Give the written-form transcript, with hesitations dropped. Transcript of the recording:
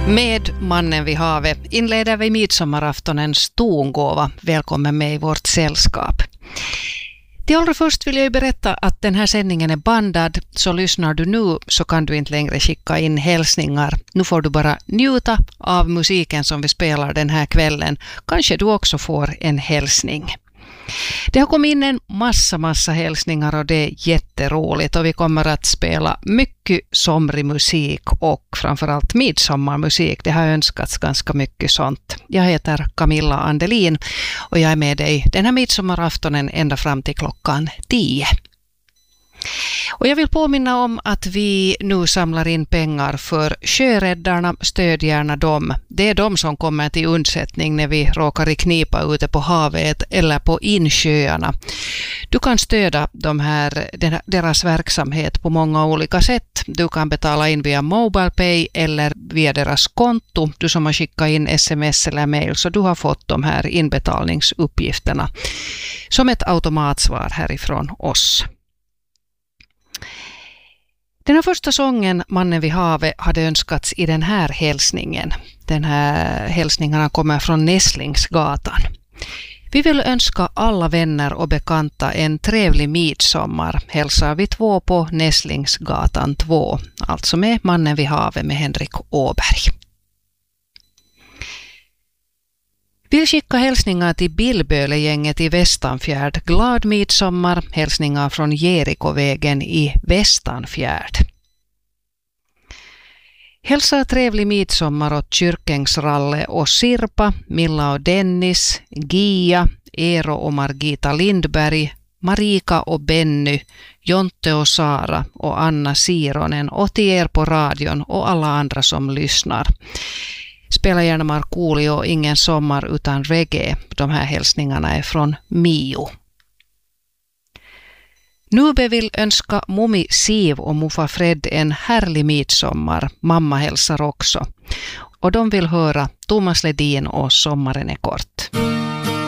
Med Mannen vid havet inleder vi midsommaraftonens tongåva. Välkommen med i vårt sällskap. Till allra först vill jag berätta att den här sändningen är bandad, så lyssnar du nu så kan du inte längre skicka in hälsningar. Nu får du bara njuta av musiken som vi spelar den här kvällen. Kanske du också får en hälsning. Det har kommit in en massa hälsningar och det är jätteroligt, och vi kommer att spela mycket somrig musik och framförallt midsommarmusik. Det har önskats ganska mycket sånt. Jag heter Camilla Andelin och jag är med dig den här midsommaraftonen ända fram till klockan 10. Och jag vill påminna om att vi nu samlar in pengar för sjöräddarna. Stöd gärna dem. Det är de som kommer till undsättning när vi råkar i knipa ute på havet eller på insjöarna. Du kan stödja deras verksamhet på många olika sätt. Du kan betala in via MobilePay eller via deras konto. Du som har skickat in sms eller mail, så du har fått de här inbetalningsuppgifterna som ett automatsvar härifrån oss. Den här första sången, Mannen vid havet, hade önskats i den här hälsningen. Den här hälsningarna kommer från Nässlingsgatan. Vi vill önska alla vänner och bekanta en trevlig midsommar. Hälsar vi 2 på Nässlingsgatan 2. Alltså med Mannen vid havet med Henrik Åberg. Vill skicka hälsningar till Billbölegänget i Västanfjärd. Glad midsommar. Hälsningar från Jerikovägen i Västanfjärd. Hälsa trevlig midsommar åt Kyrkängsralle och Sirpa, Milla och Dennis, Gia, Eero och Margita Lindberg, Marika och Benny, Jonte och Sara och Anna Sironen, och till er på radion och alla andra som lyssnar. Spela gärna Markoolio, Ingen sommar utan reggae. De här hälsningarna är från Mio. Nube vill önska Mummi Siv och Muffa Fred en härlig midsommar. Mamma hälsar också. Och de vill höra Thomas Ledin och Sommaren är kort.